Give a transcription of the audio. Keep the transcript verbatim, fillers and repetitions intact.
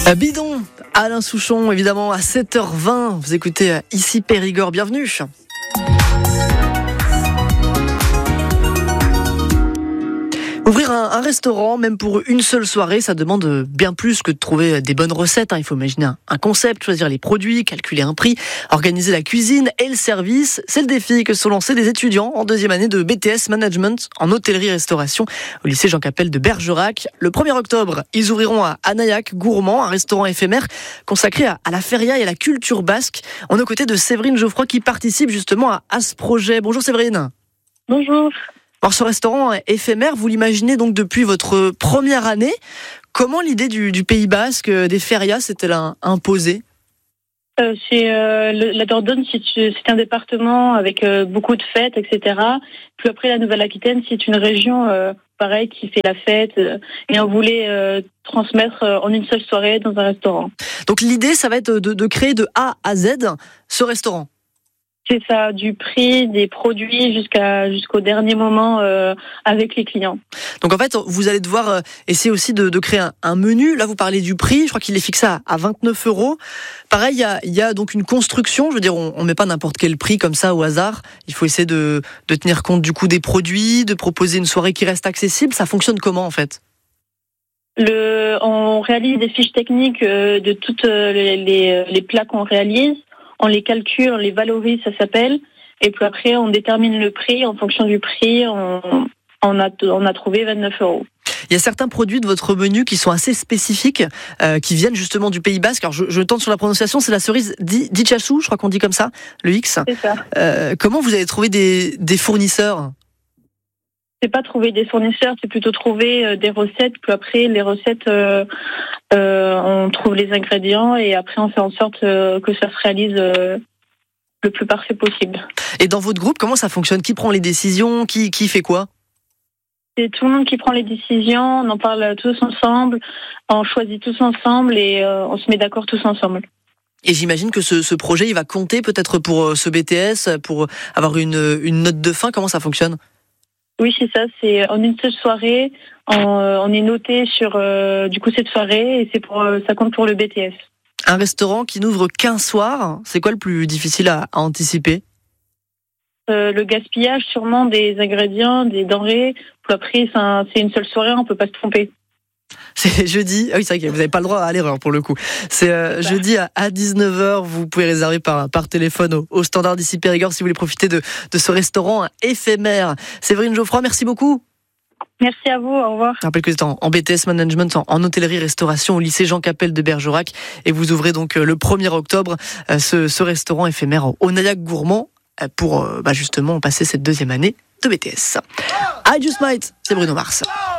Euh, Bidon, Alain Souchon, évidemment, à sept heures vingt. Vous écoutez euh, ici Périgord, bienvenue. Ouvrir un, un restaurant, même pour une seule soirée, ça demande bien plus que de trouver des bonnes recettes. Hein. Il faut imaginer un, un concept, choisir les produits, calculer un prix, organiser la cuisine et le service. C'est le défi que se sont lancés des étudiants en deuxième année de B T S Management en hôtellerie-restauration au lycée Jean Capelle de Bergerac. Le premier octobre, ils ouvriront à Anaillac Gourmand, un restaurant éphémère consacré à, à la feria et à la culture basque. On est aux côtés de Séverine Geoffroy qui participe justement à, à ce projet. Bonjour Séverine. Bonjour. Alors ce restaurant éphémère, vous l'imaginez donc depuis votre première année. Comment l'idée du, du Pays Basque, des férias, s'est-elle imposée ? euh, c'est, euh, le, La Dordogne, c'est, c'est un département avec euh, beaucoup de fêtes, et cetera. Puis après, la Nouvelle-Aquitaine, c'est une région, euh, pareil, qui fait la fête. Euh, et on voulait euh, transmettre euh, en une seule soirée dans un restaurant. Donc l'idée, ça va être de, de créer de A à Z ce restaurant. C'est ça, du prix, des produits jusqu'à jusqu'au dernier moment euh, avec les clients. Donc en fait, vous allez devoir euh, essayer aussi de, de créer un, un menu. Là, vous parlez du prix. Je crois qu'il est fixé à, à vingt-neuf euros. Pareil, il y a, il y a donc une construction. Je veux dire, on, on met pas n'importe quel prix comme ça au hasard. Il faut essayer de, de tenir compte du coût des produits, de proposer une soirée qui reste accessible. Ça fonctionne comment en fait ? Le, on réalise des fiches techniques euh, de toutes les, les, les plats qu'on réalise. On les calcule, on les valorise, ça s'appelle. Et puis après, on détermine le prix. En fonction du prix, on, on, a, on a trouvé vingt-neuf euros. Il y a certains produits de votre menu qui sont assez spécifiques, euh, qui viennent justement du Pays Basque. Alors je, je tente sur la prononciation, c'est la cerise d'Itchassou, je crois qu'on dit comme ça, le X. C'est ça. Euh, comment vous avez trouvé des, des fournisseurs ? C'est pas trouver des fournisseurs, c'est plutôt trouver euh, des recettes. Puis après, les recettes, euh, euh, on trouve les ingrédients et après, on fait en sorte euh, que ça se réalise euh, le plus parfait possible. Et dans votre groupe, comment ça fonctionne ? Qui prend les décisions ? Qui, qui fait quoi ? C'est tout le monde qui prend les décisions, on en parle tous ensemble, on choisit tous ensemble et euh, on se met d'accord tous ensemble. Et j'imagine que ce, ce projet, il va compter peut-être pour ce B T S, pour avoir une, une note de fin. Comment ça fonctionne ? Oui, c'est ça. C'est en une seule soirée, on, on est noté sur euh, du coup cette soirée et c'est pour euh, ça compte pour le B T S. Un restaurant qui n'ouvre qu'un soir, c'est quoi le plus difficile à, à anticiper ? euh, Le gaspillage, sûrement des ingrédients, des denrées. Puis après, c'est, un, c'est une seule soirée, on peut pas se tromper. C'est jeudi, ah oui c'est vrai que vous n'avez pas le droit à l'erreur pour le coup. C'est euh, jeudi à dix-neuf heures, vous pouvez réserver par, par téléphone au, au standard d'ici Périgord si vous voulez profiter de, de ce restaurant éphémère. Séverine Geoffroy, merci beaucoup. Merci à vous, au revoir. Je rappelle que vous êtes en, en B T S Management, en, en hôtellerie-restauration au lycée Jean Capelle de Bergerac et vous ouvrez donc euh, le premier octobre euh, ce, ce restaurant éphémère au Anaillac Gourmand euh, pour euh, bah, justement passer cette deuxième année de B T S. I Just Might, c'est Bruno Mars.